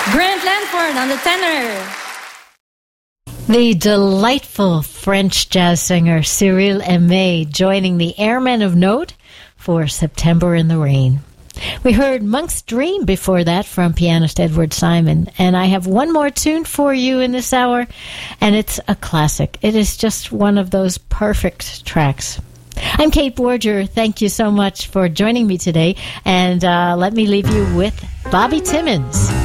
Grant Lanford on the tenor. The delightful French jazz singer Cyril Aimé joining the Airmen of Note for September in the Rain. We heard Monk's Dream before that from pianist Edward Simon, and I have one more tune for you in this hour, and it's a classic. It is just one of those perfect tracks. I'm Kate Borger. Thank you so much for joining me today, and let me leave you with Bobby Timmons.